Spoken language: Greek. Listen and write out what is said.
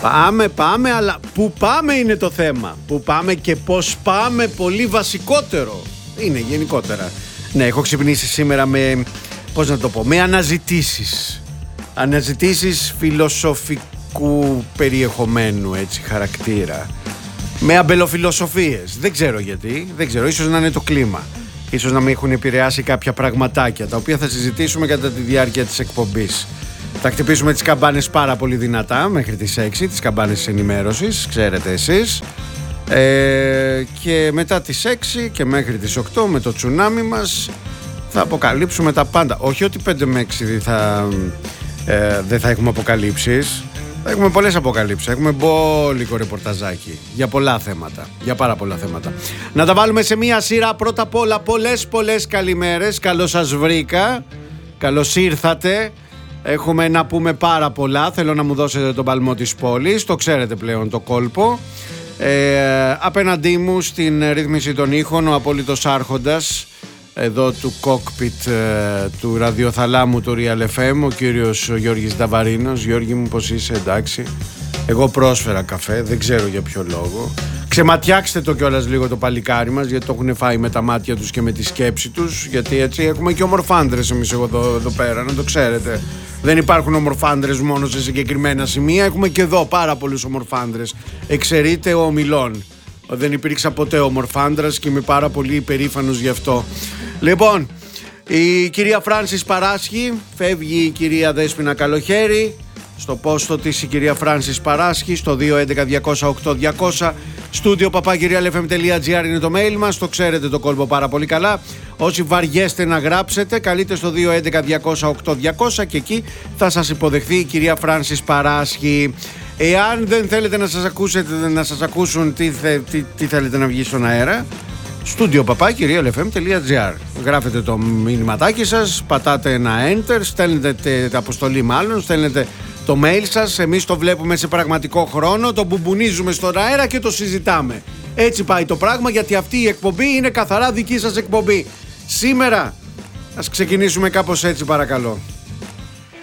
Πάμε, αλλά πού πάμε είναι το θέμα. Πού πάμε και πώς πάμε, πολύ βασικότερο. Είναι γενικότερα. Ναι, έχω ξυπνήσει σήμερα με, πώς να το πω, με αναζητήσεις. Αναζητήσεις φιλοσοφικού περιεχομένου, έτσι, χαρακτήρα. Με αμπελοφιλοσοφίες. Δεν ξέρω γιατί, δεν ξέρω, ίσως να είναι το κλίμα. Ίσως να με έχουν επηρεάσει κάποια πραγματάκια, τα οποία θα συζητήσουμε κατά τη διάρκεια της εκπομπής. Θα χτυπήσουμε τις καμπάνες πάρα πολύ δυνατά μέχρι τις 6, τις καμπάνες της ενημέρωσης, ξέρετε εσείς. Και μετά τις 6 και μέχρι τις 8 με το τσουνάμι μας θα αποκαλύψουμε τα πάντα. Όχι ότι 5 με 6 δεν θα έχουμε αποκαλύψεις. Θα έχουμε πολλές αποκαλύψεις. Έχουμε μπόλικο ρεπορταζάκι για πολλά θέματα. Για πάρα πολλά θέματα. Να τα βάλουμε σε μία σειρά. Πρώτα απ' όλα, πολλές καλημέρες. Καλώς σας βρήκα. Καλώς ήρθατε. Έχουμε να πούμε πάρα πολλά. Θέλω να μου δώσετε τον παλμό της πόλης. Το ξέρετε πλέον το κόλπο. Απέναντί μου στην ρύθμιση των ήχων ο απόλυτος άρχοντας εδώ του κόκπιτ του ραδιοθαλάμου του Real FM, ο κύριος Γιώργης Νταβαρίνος. Γιώργη μου, πως είσαι, εντάξει? Εγώ πρόσφερα καφέ, δεν ξέρω για ποιο λόγο. Ξεματιάξτε το κιόλας λίγο το παλικάρι μας, γιατί το έχουν φάει με τα μάτια τους και με τη σκέψη τους. Γιατί έτσι έχουμε και ομορφάντρες εμείς εδώ πέρα, να το ξέρετε. Δεν υπάρχουν ομορφάντρες μόνο σε συγκεκριμένα σημεία. Έχουμε και εδώ πάρα πολλούς ομορφάντρες. Εξαιρείται ο Ομιλών. Δεν υπήρξα ποτέ ομορφάντρας και είμαι πάρα πολύ υπερήφανος γι' αυτό. Λοιπόν, η κυρία Φράνσις Παράσχη, φεύγει η κυρία Δέσποινα Καλοχέρη. Στο πόστο της η κυρία Φράνσις Παράσχη, στο 211-208-200. Στούντιο papakirialfm.gr είναι το mail μας. Το ξέρετε το κόλπο πάρα πολύ καλά. Όσοι βαριέστε να γράψετε, καλείτε στο 211-208-200 και εκεί θα σας υποδεχθεί η κυρία Φράνσις Παράσχη. Εάν δεν θέλετε να σας ακούσουν τι θέλετε να βγει στον αέρα, στούντιο papakirialfm.gr. Γράφετε το μηνυματάκι σας, πατάτε ένα enter, στέλνετε αποστολή μάλλον, στέλνετε το mail σας, εμείς το βλέπουμε σε πραγματικό χρόνο, το μπουμπουνίζουμε στον αέρα και το συζητάμε. Έτσι πάει το πράγμα, γιατί αυτή η εκπομπή είναι καθαρά δική σας εκπομπή. Σήμερα ας ξεκινήσουμε κάπως έτσι, παρακαλώ.